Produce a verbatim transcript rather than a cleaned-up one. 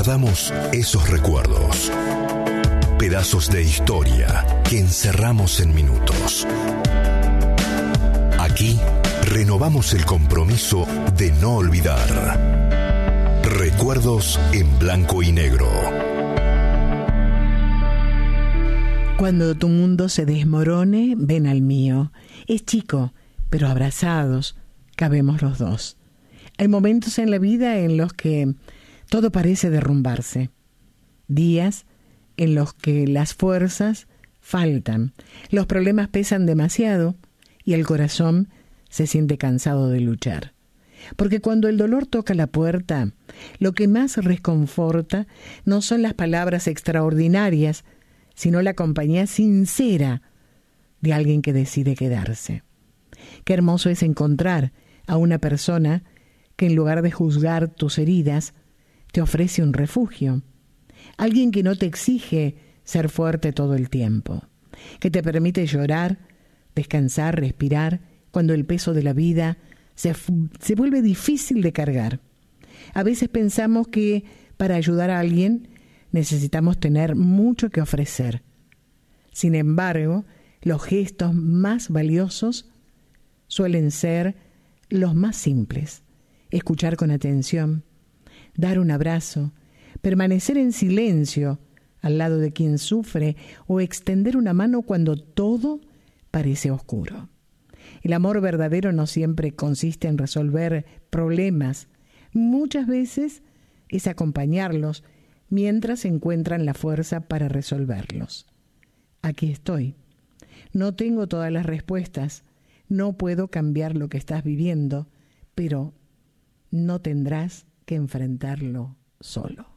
Recordamos esos recuerdos. Pedazos de historia que encerramos en minutos. Aquí renovamos el compromiso de no olvidar. Recuerdos en blanco y negro. Cuando tu mundo se desmorone, ven al mío. Es chico, pero abrazados cabemos los dos. Hay momentos en la vida en los que todo parece derrumbarse. Días en los que las fuerzas faltan, los problemas pesan demasiado y el corazón se siente cansado de luchar. Porque cuando el dolor toca la puerta, lo que más reconforta no son las palabras extraordinarias, sino la compañía sincera de alguien que decide quedarse. Qué hermoso es encontrar a una persona que en lugar de juzgar tus heridas, te ofrece un refugio. Alguien que no te exige ser fuerte todo el tiempo, que te permite llorar, descansar, respirar, cuando el peso de la vida se, se vuelve difícil de cargar. A veces pensamos que para ayudar a alguien necesitamos tener mucho que ofrecer. Sin embargo, los gestos más valiosos suelen ser los más simples. Escuchar con atención, dar un abrazo, permanecer en silencio al lado de quien sufre o extender una mano cuando todo parece oscuro. El amor verdadero no siempre consiste en resolver problemas. Muchas veces es acompañarlos mientras encuentran la fuerza para resolverlos. Aquí estoy. No tengo todas las respuestas. No puedo cambiar lo que estás viviendo, pero no tendrás que enfrentarlo solo.